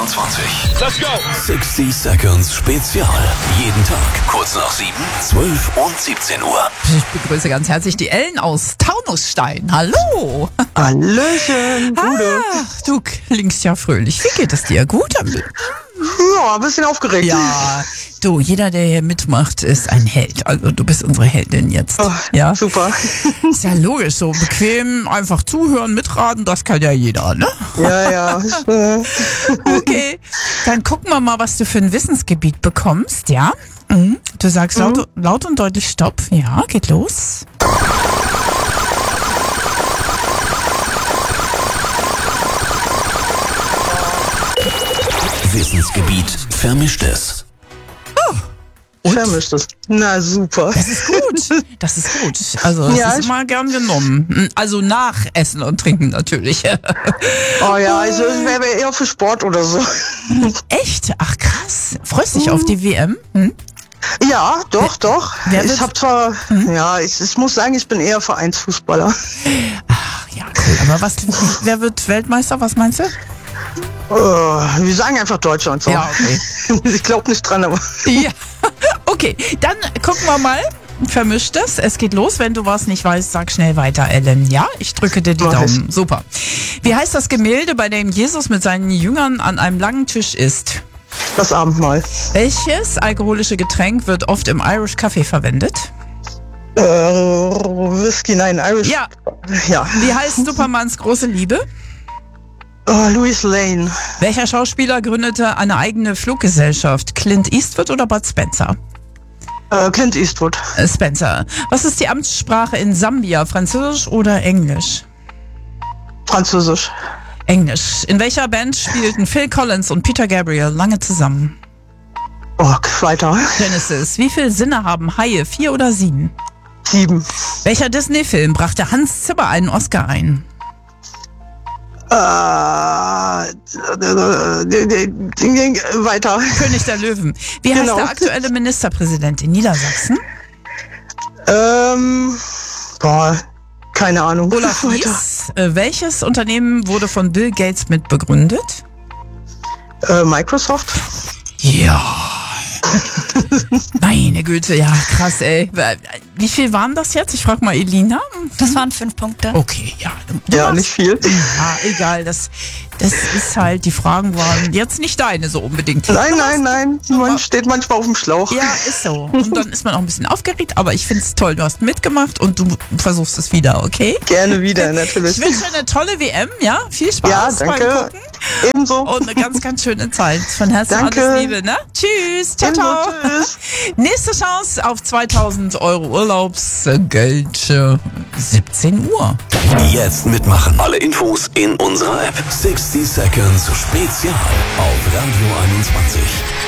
21. Let's go! 60 Seconds Spezial. Jeden Tag kurz nach 7, 12 und 17 Uhr. Ich begrüße ganz herzlich die Ellen aus Taunusstein. Hallo! Hallöchen, Gude. Du klingst ja fröhlich. Wie geht es dir? Gut? Ja, ein bisschen aufgeregt. Ja, du, jeder, der hier mitmacht, ist ein Held. Also du bist unsere Heldin jetzt. Oh, ja, super. ist ja logisch, so bequem, einfach zuhören, mitraten, das kann ja jeder, ne? Ja. Okay, dann gucken wir mal, was du für ein Wissensgebiet bekommst, ja? Mhm. Du sagst laut und deutlich Stopp. Ja, geht los. Wissensgebiet Vermischtes. Vermischtes. Na, super. Das ist gut. Also, das Ja, ist immer gern genommen. Also nach Essen und Trinken natürlich. Oh ja, also es wäre eher für Sport oder so. Echt? Ach krass. Freust dich auf die WM? Hm? Ja, doch. Wer Ich wird- habe zwar, ich muss sagen, ich bin eher Vereinsfußballer. Ach ja, cool. Aber wer wird Weltmeister? Was meinst du? Wir sagen einfach Deutschland so. Ja, okay. Ich glaube nicht dran, aber Ja. Okay, dann gucken wir mal. Vermischtes. Es geht los. Wenn du was nicht weißt, sag schnell weiter, Ellen. Ja, ich drücke dir die Mach ich. Daumen. Super. Wie heißt das Gemälde, bei dem Jesus mit seinen Jüngern an einem langen Tisch isst? das Abendmahl. Welches alkoholische Getränk wird oft im Irish Coffee verwendet? Whisky, nein, Irish. Ja. Ja. Wie heißt Supermans große Liebe? Louis Lane. Welcher Schauspieler gründete eine eigene Fluggesellschaft? Clint Eastwood oder Bud Spencer? Clint Eastwood. Spencer. Was ist die Amtssprache in Sambia? Französisch oder Englisch? Französisch. Englisch. In welcher Band spielten Phil Collins und Peter Gabriel lange zusammen? Oh, weiter. Genesis. Wie viele Sinne haben Haie? 4 oder 7? 7. Welcher Disney-Film brachte Hans Zimmer einen Oscar ein? Weiter. König der Löwen. Wie heißt Genau. der aktuelle Ministerpräsident in Niedersachsen? Keine Ahnung. Olaf Weiter. Ries. Welches Unternehmen wurde von Bill Gates mitbegründet? Microsoft. Ja. Meine Güte, ja, krass, ey. Wie viel waren das jetzt? Ich frage mal Elina. Das waren 5 Punkte. Okay, ja. Du Ja, warst- nicht viel. Ja, egal, das ist halt, die Fragen waren jetzt nicht deine so unbedingt. Nein. Man steht manchmal auf dem Schlauch. Ja, ist so. Und dann ist man auch ein bisschen aufgeregt, aber ich finde es toll, du hast mitgemacht und du versuchst es wieder, okay? Gerne wieder, Ich natürlich. wünsche dir eine tolle WM, ja? Viel Spaß Ja, beim danke. Gucken Ebenso. und eine ganz, ganz schöne Zeit. Von Herzen Danke. alles Liebe, ne? Tschüss, ciao, Ebenso, ciao. tschüss. Nächste Chance auf 2000 Euro Urlaubsgeld, 17 Uhr. Jetzt mitmachen. Alle Infos in unserer App. 60 Seconds Spezial auf Radio 21.